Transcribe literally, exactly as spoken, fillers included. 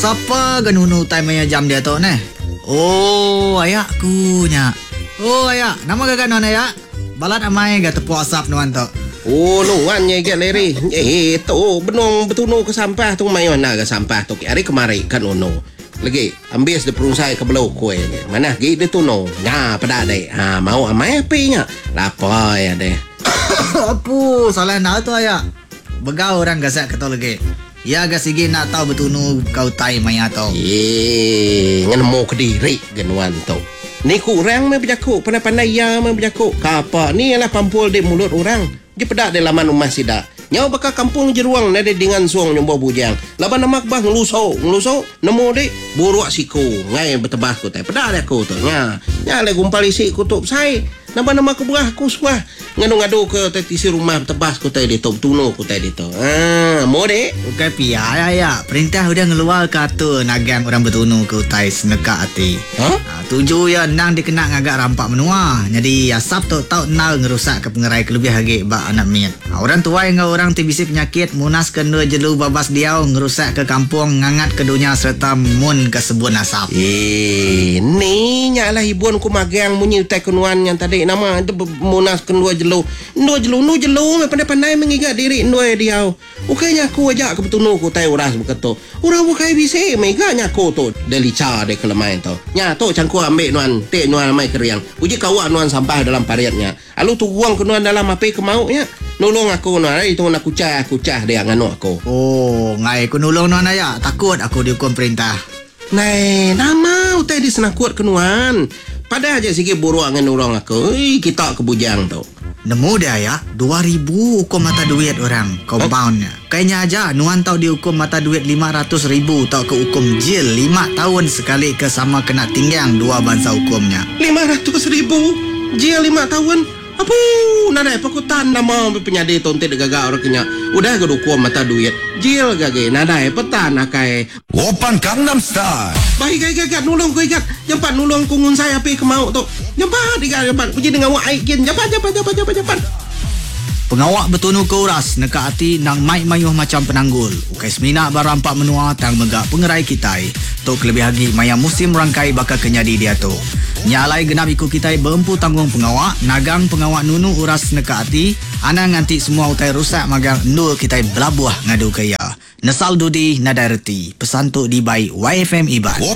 Siapa genunu time yang jam dia tu ne? Oh, ayakku nya. Oh, ayak. Nama gagak non ayak? Balat amai gak tepuk asap nuan tu. Oh, nuan nya gak leri. Eh, tu benong betunu ke sampah tu mai mana ke sampah tu. Hari kemari kan ono. Lagi ambil de perungsai ke belau kue. Mana gi de tu no. Nya pada dek. Ha, mau amai api nya. Lapar ya deh. Apa salah nak tu ayak? Begau orang gasak kata lagi. Ya gak sigi nak tahu betunu kau tai maya tau. Eh, ngan mau ke diri genuan tu. Ni kurang me berjakuk, pandai-pandai ya me berjakuk. Kapa ni ialah pampul di mulut orang. Dia pedak di laman rumah sida. Nyau bakal kampung jeruang nade dengan suang nyombo bujang. Laban namak bah ngeluso, ngeluso nemu de buruak siku. Ngai betebah ku tai. Pedak aku tu. Nya, nya le gumpal isi kutup sai. Napa nama ku berah ku suah. Ngadu-ngadu ke tetisi rumah tebas ku tai di top tuno ku tai di tu. Ah, mau dek. Bukan pia ya. Perintah udah ngeluar kata nagang orang betunu ke utai seneka hati. Ha? Ha, tuju ya nang dikena ngagak rampak menua. Jadi asap tu tau nal ngerusak ke pengerai kelebih hagi bak anak miat. Ha, orang tua yang orang tibisi penyakit munas kena jelu babas diau ngerusak ke kampung ngangat ke dunia serta mun ke sebun asap. Eh, ni nyalah ibuan ku magang munyi utai kenuan yang tadi nama itu munas kendua jelu. Ndua jelu, nu jelu pandai-pandai mengigat diri ndua diau. Ukainya aku ajak ke betunu ku tai uras beketo. Urang ukai bisi meganya aku tu delica de kelemain tu. Nya tu cangku ambil nuan, te nuan mai keriang. Uji kau nuan sampah dalam pariatnya. Alu tu buang ke nuan dalam api ke mau nya. Nolong aku nuan, itu nak kucah kucah dia nganu aku. Oh, ngai ku nolong nuan ayak. Takut aku dihukum perintah. Nai, nama utai di senakut ke nuan. Pada aja sikit buruak dengan orang aku. Ih, kita ke bujang tu. Nemu dia ya, dua ribu hukum mata duit orang, compoundnya. Kayaknya aja, nuan tahu dihukum mata duit lima ratus ribu, tahu ke hukum jil lima tahun sekali ke sama kena tinggang dua bangsa hukumnya. lima ratus ribu? Jil lima tahun? Apa? Nada pakutan nama penyadi tonte de gaga orang kenya. Udah ke hukum mata duit. Jil gage, nada petan akai. Open Gangnam Style. Baik gage gage nulung ku ikat. Jampat nulung kungun saya api ke mau tu. Jampat diga jampat puji dengan wak aikin. Jampat jampat jampat jampat jampat. Pengawak betunu ke uras neka hati nang mai mayuh macam penanggul. Ukai semina barampak menua tang megak pengerai kitai. Tok lebih lagi maya musim rangkai bakal kenyadi dia tu. Nyalai genap ikut kitai berempu tanggung pengawak, nagang pengawak nunu uras neka hati, ana nganti semua utai rusak magang endul kitai belabuah ngadu kaya. Nesal dudi nadai reti. Pesan tu di by Y F M Iban.